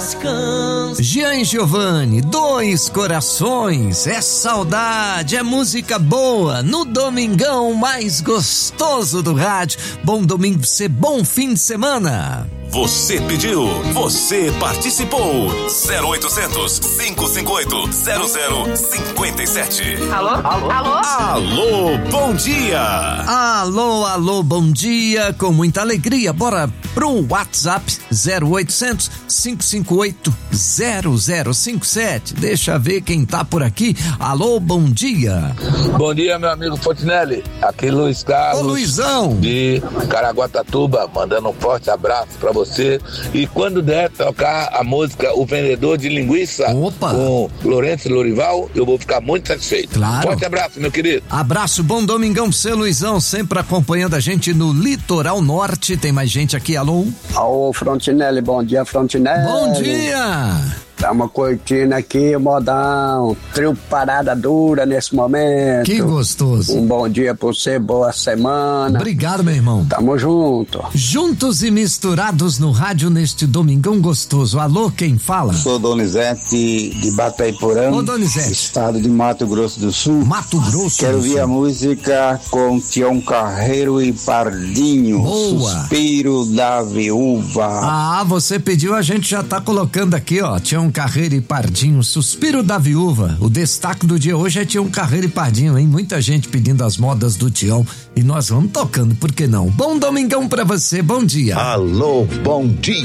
descanso. Jean e Giovanni, dois corações, é saudade, é música boa, no domingão mais gostoso do rádio. Bom domingo pra você, bom fim de semana. Você pediu, você participou. 0800 558 0057. Alô? Alô, bom dia. Alô, bom dia, com muita alegria. Bora pro WhatsApp 0800 558 0057. Deixa ver quem tá por aqui. Alô, bom dia. Bom dia, meu amigo Fontinelli. Aqui Luiz Carlos. Ô, Luizão. De Caraguatatuba, mandando um forte abraço pra você. E quando der tocar a música O Vendedor de Linguiça, opa, com Lourenço e Lorival, eu vou ficar muito satisfeito. Claro. Forte abraço, meu querido. Abraço, bom domingão pra você, Luizão, sempre acompanhando a gente no Litoral Norte. Tem mais gente aqui, alô? Alô, Fontinelli, bom dia, Fontinelli. Bom dia. Estamos curtindo aqui o modão, trio Parada Dura nesse momento. Que gostoso. Um bom dia pra você, boa semana. Obrigado, meu irmão. Tamo junto. Juntos e misturados no rádio neste domingão gostoso. Alô, quem fala? Sou Donizete de Bataiporã, Ô, Donizete. estado de Mato Grosso do Sul. Mato Grosso Quero do ouvir Sul. a música com Tião Carreiro e Pardinho. Boa. Suspiro da Viúva. Ah, você pediu, a gente já tá colocando aqui, ó. Tião Carreiro e Pardinho, Suspiro da Viúva. O destaque do dia hoje é Tião Carreiro e Pardinho, hein? Muita gente pedindo as modas do Tião e nós vamos tocando, por que não? Bom domingão pra você, bom dia. Alô, bom dia.